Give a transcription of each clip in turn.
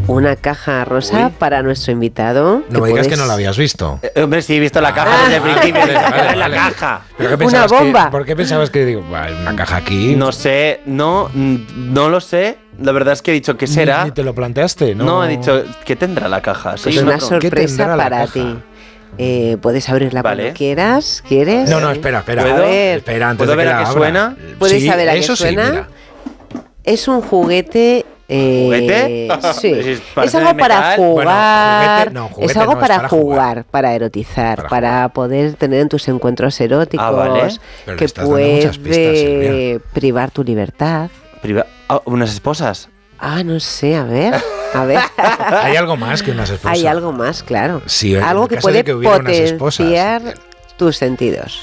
una caja rosa para nuestro invitado. No me digas que no la habías visto. Hombre, sí, he visto la caja desde el principio. Vale. La caja. ¿Pero qué Una bomba. ¿Por qué pensabas que digo, una caja aquí? No sé, no lo sé. La verdad es que he dicho que será. ¿Ni te lo planteaste? No, he dicho que tendrá la caja. Sí, Es una ¿Qué sorpresa tendrá la para caja? ti. Puedes abrirla cuando quieras. ¿Quieres? No, espera. ¿Puedo? A ver, Espera, antes ¿puedo de que ver a la qué abra. suena? ¿Puedes Sí, saber a qué eso suena? Sí, mira. Es un juguete. ¿Juguete? Sí. ¿Parece Es algo de para metal? jugar. Bueno, juguete es algo no, es para para jugar, para erotizar, para poder tener en tus encuentros eróticos. Ah, vale. Pero le Que estás dando muchas pistas, Silvia. puede privar tu libertad. ¿Unas esposas? No sé, a ver. ¿Hay algo más que unas esposas? Hay algo más, claro. Sí, en algo el que caso de puede que hubiera unas esposas. potenciar tus sentidos.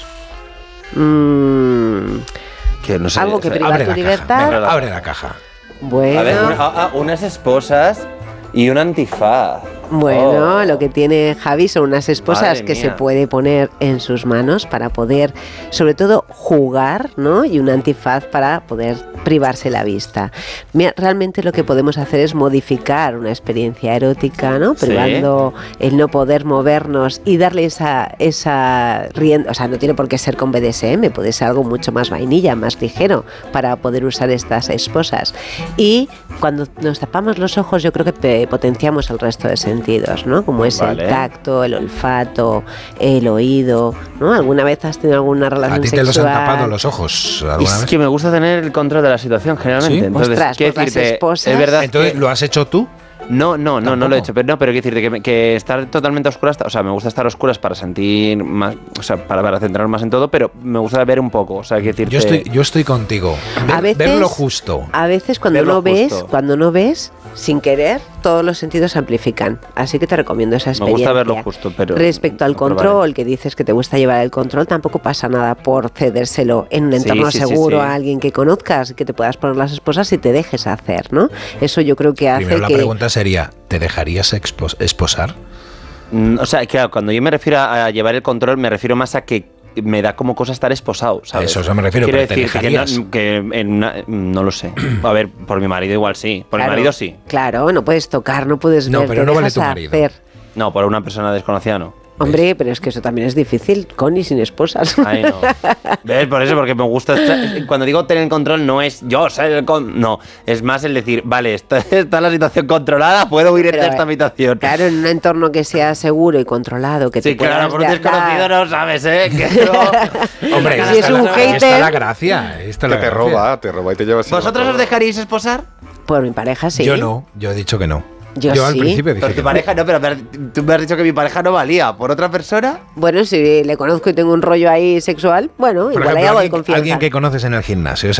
Que no sé. Algo que priva Abre tu la libertad. caja. Venga, abre la caja. Bueno, A ver, unas esposas y un antifaz. Bueno, lo que tiene Javi son unas esposas Madre que mía. se puede poner en sus manos para poder, sobre todo, jugar, ¿no? Y un antifaz para poder privarse la vista. Mira, realmente lo que podemos hacer es modificar una experiencia erótica, ¿no? Sí. Privando el no poder movernos y darle esa rienda. O sea, no tiene por qué ser con BDSM, puede ser algo mucho más vainilla, más ligero, para poder usar estas esposas. Y cuando nos tapamos los ojos, yo creo que potenciamos el resto de sentidos, ¿no? Como es Vale. el tacto, el olfato, el oído, ¿no? ¿Alguna vez has tenido alguna relación ¿A ti te sexual? los han tapado los ojos alguna Es vez? que me gusta tener el control de la situación generalmente. ¿Sí? Entonces, Ostras, quiero pues las decirte, esposas- es verdad. Entonces, que- ¿lo has hecho tú? No lo he ¿Tampoco? hecho, pero quiero decirte que estar totalmente a oscuras, o sea, me gusta estar a oscuras para sentir más, o sea, para centrarme más en todo, pero me gusta ver un poco, o sea, quiero decirte. Yo estoy contigo. A veces, Ver lo justo. A veces cuando Ver lo no ves, sin querer, todos los sentidos se amplifican. Así que te recomiendo esa Me experiencia. gusta ver lo justo, pero Respecto al lo probaré. control, que dices que te gusta llevar el control, tampoco pasa nada por cedérselo en un Sí, entorno sí, seguro sí. a alguien que conozcas, que te puedas poner las esposas y te dejes hacer, ¿no? Eso yo creo que hace Primero la que... pregunta sería, ¿te dejarías esposar? O sea, claro, cuando yo me refiero a llevar el control, me refiero más a que me da como cosa estar esposado, ¿sabes? Eso me refiero, Quiero pero ¿te decir dejarías? no lo sé. A ver, por mi marido igual sí. Por Claro, mi marido sí. Claro, no puedes tocar, no puedes No, ver, pero te no vale dejas tu marido. hacer. No, por una persona desconocida no. Hombre, pero es que eso también es difícil, con y sin esposas. Ay, no. ¿Ves? Por eso, porque me gusta. Cuando digo tener el control, no es yo ser el no, es más el decir, vale, está la situación controlada, puedo huir Pero, de esta habitación. Claro, en un entorno que sea seguro y controlado, que Sí, te puedas claro, por un desconocido no sabes, ¿eh? Que no. Hombre, Si es un ahí está hater- la gracia. ahí está Que la te gracia. roba y te lleva. ¿Vosotros os dejaríais esposar? Por mi pareja, sí. Yo no, yo he dicho que no. Yo al sí. principio dije Pero que tu pareja no, pero tú me has dicho que mi pareja no valía. ¿Por otra persona? Bueno, si le conozco y tengo un rollo ahí sexual, bueno, Por igual ejemplo, hay algo de alguien, confianza. alguien que conoces en el gimnasio,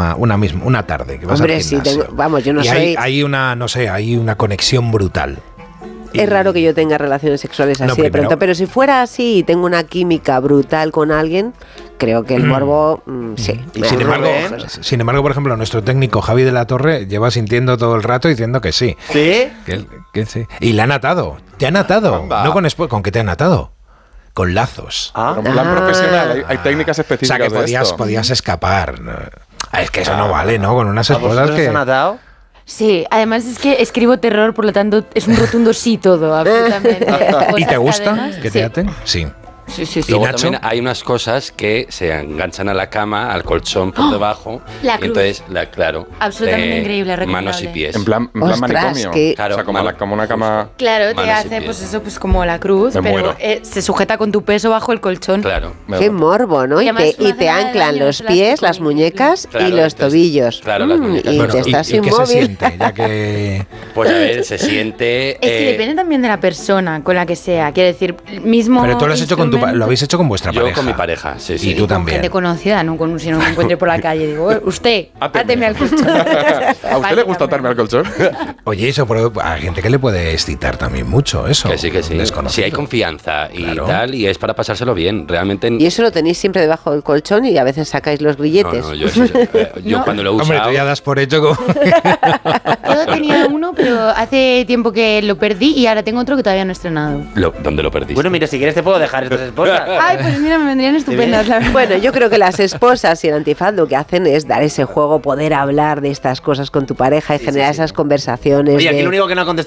una tarde que vas Hombre, al sí, gimnasio. vamos, yo no y soy- hay una, no sé, hay una conexión brutal. Es raro que yo tenga relaciones sexuales así No, de primero- pronto, pero si fuera así y tengo una química brutal con alguien, creo que el morbo, sí. Y me sin da embargo, morbo. por ejemplo, nuestro técnico Javi de la Torre lleva sintiendo todo el rato diciendo que sí. ¿Sí? Que sí. Y le han atado. Te han atado. Anda. No ¿con qué te han atado? Con lazos. Ah. En plan profesional, hay técnicas O sea, específicas que de esto. podías escapar. ¿no? Es que eso no vale, ¿no? Con unas ¿A esposas vosotros que... os han atado? Sí, además es que escribo terror, por lo tanto es un rotundo sí todo, absolutamente. ¿Y te gusta Cadenas, que te sí. aten? Sí. Sí, sí, sí. ¿Y Luego Nacho? también hay unas cosas que se enganchan a la cama, al colchón por debajo. La y cruz. entonces, claro. Absolutamente increíble, recomendable. Manos y pies. En plan Ostras, manicomio. que- Claro, o sea, como una cama. Claro, te Manos y hace pies. pues eso, pues como la cruz, Me pero muero. se sujeta con tu peso bajo el colchón. Claro. Qué morbo, ¿no? Y Y además te, no y hace te nada de anclan daño, los es pies, elástico, las muñecas Claro, y los entonces, tobillos. claro, las muñecas. Y Bueno, te estás ¿y qué se inmóvil. siente? Ya que... Pues a ver, se siente. Es que depende también de la persona con la que sea. Quiero decir, mismo. Pero tú lo has hecho con instrumento- lo habéis hecho con vuestra Yo pareja. con mi pareja, sí, sí. Y tú Con también. gente conocida, no si no me encuentre por la calle. Digo, usted, áteme al colchón. ¿A usted le gusta atarme al colchón? Oye, eso a gente que le puede excitar también mucho, eso. Que sí, que sí. Desconocido. Si hay confianza y Claro. tal, y es para pasárselo bien. Realmente. Y eso lo tenéis siempre debajo del colchón y a veces sacáis los No, grilletes. no, yo No. cuando lo he Hombre, usado. tú ya das por hecho como... Yo tenía uno, pero hace tiempo que lo perdí y ahora tengo otro que todavía no he estrenado. ¿Dónde lo perdiste? Bueno, mira, si quieres te puedo dejar estas esposas. Ay, pues mira, me vendrían estupendas, la verdad. Bueno, yo creo que las esposas y el antifaz lo que hacen es dar ese juego, poder hablar de estas cosas con tu pareja y generar esas conversaciones. Oye, aquí de- lo único que no ha contestado